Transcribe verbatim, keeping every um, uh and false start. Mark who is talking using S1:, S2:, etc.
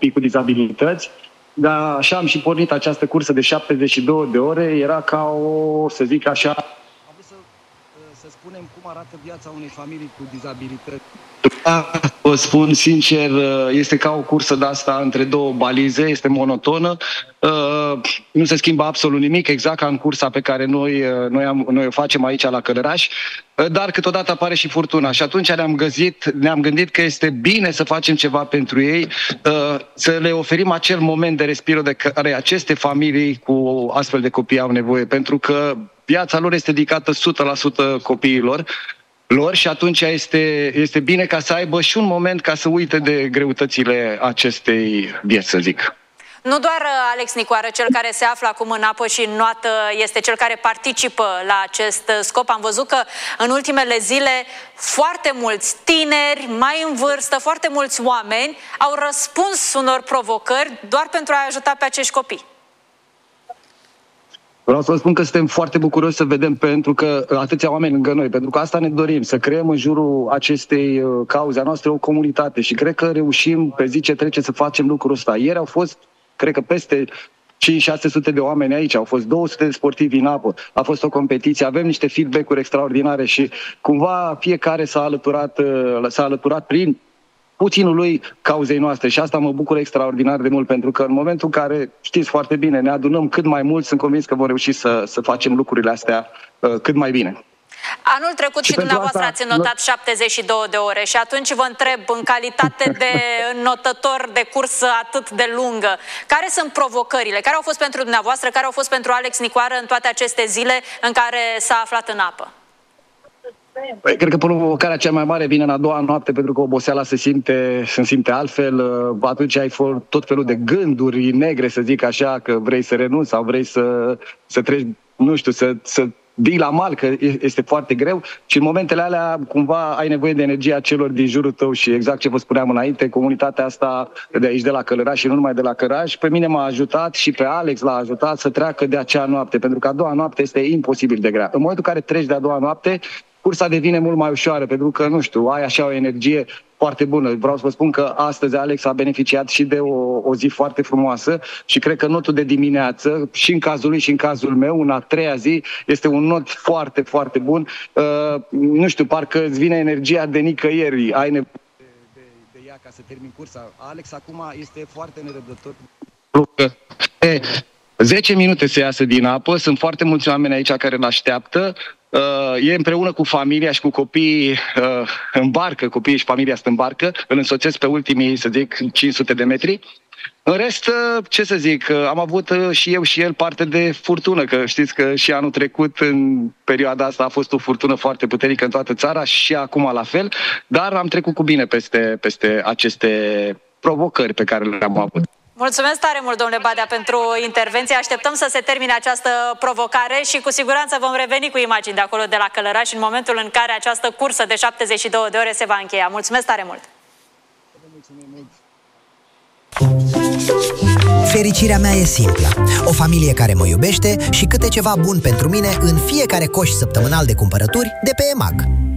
S1: copii cu dizabilități. Dar așa am și pornit această cursă de șaptezeci și două de ore. Era ca o, să zic așa, am vrut să, să spunem cum arată viața unei familii cu dizabilități. Vă spun sincer, este ca o cursă de asta între două balize, este monotonă, nu se schimbă absolut nimic, exact ca în cursa pe care noi, noi, am, noi o facem aici la Călăraș, dar câteodată apare și furtuna și atunci ne-am gândit, ne-am gândit că este bine să facem ceva pentru ei, să le oferim acel moment de respiro de care aceste familii cu astfel de copii au nevoie, pentru că viața lor este dedicată o sută la sută copiilor lor și atunci este, este bine ca să aibă și un moment ca să uite de greutățile acestei vieți, să zic.
S2: Nu doar Alex Nicoară, cel care se află acum în apă și în noată, este cel care participă la acest scop. Am văzut că în ultimele zile foarte mulți tineri, mai în vârstă, foarte mulți oameni au răspuns unor provocări doar pentru a ajuta pe acești copii.
S1: Vreau să vă spun că suntem foarte bucuroși să vedem pentru că atâția oameni lângă noi, pentru că asta ne dorim, să creăm în jurul acestei cauze a noastre o comunitate și cred că reușim pe zi ce trece să facem lucrul ăsta. Ieri au fost, cred că peste cinci șase sute de oameni aici, au fost două sute de sportivi în apă, a fost o competiție, avem niște feedback-uri extraordinare și cumva fiecare s-a alăturat, s-a alăturat prin puținul lui cauzei noastre și asta mă bucură extraordinar de mult pentru că în momentul în care, știți foarte bine, ne adunăm cât mai mult, sunt convins că vom reuși să, să facem lucrurile astea uh, cât mai bine.
S2: Anul trecut și, și dumneavoastră asta, ați înnotat șaptezeci și două de ore și atunci vă întreb, în calitate de înnotător de cursă atât de lungă, care sunt provocările? Care au fost pentru dumneavoastră, care au fost pentru Alex Nicoară în toate aceste zile în care s-a aflat în apă?
S1: Păi, cred că provocarea cea mai mare vine în a doua noapte pentru că oboseala se simte, se simte altfel. Atunci ai tot felul de gânduri negre, să zic așa, că vrei să renunți sau vrei să, să treci, nu știu, să, să vii la mal, că este foarte greu și în momentele alea cumva ai nevoie de energia celor din jurul tău și exact ce vă spuneam înainte, comunitatea asta de aici de la Călăraș și nu numai de la Călăraș, pe mine m-a ajutat și pe Alex l-a ajutat să treacă de acea noapte, pentru că a doua noapte este imposibil de grea. În momentul în care treci de a doua noapte, cursa devine mult mai ușoară, pentru că, nu știu, ai așa o energie foarte bună. Vreau să vă spun că astăzi Alex a beneficiat și de o, o zi foarte frumoasă și cred că notul de dimineață, și în cazul lui și în cazul meu, în a treia zi, este un not foarte, foarte bun. Uh, nu știu, parcă îți vine energia de nicăieri. Ai nevoie de, de, de ea ca să termin cursa. Alex acum este foarte nerăbdător. zece minute se iasă din apă, sunt foarte mulți oameni aici care îl așteaptă. Uh, e împreună cu familia și cu copiii uh, în barcă, copiii și familia sunt în barcă, îl însoțesc pe ultimii, să zic, cinci sute de metri. În rest, uh, ce să zic, uh, am avut uh, și eu și el parte de furtună, că știți că și anul trecut, în perioada asta, a fost o furtună foarte puternică în toată țara și acum la fel, dar am trecut cu bine peste, peste aceste provocări pe care le-am avut.
S2: Mulțumesc tare mult, domnule Badea, pentru intervenție. Așteptăm să se termine această provocare și cu siguranță vom reveni cu imagini de acolo de la Călăraș în momentul în care această cursă de șaptezeci și două de ore se va încheia. Mulțumesc tare mult!
S3: Fericirea mea e simplă. O familie care mă iubește și câte ceva bun pentru mine în fiecare coș săptămânal de cumpărături de pe EMAG.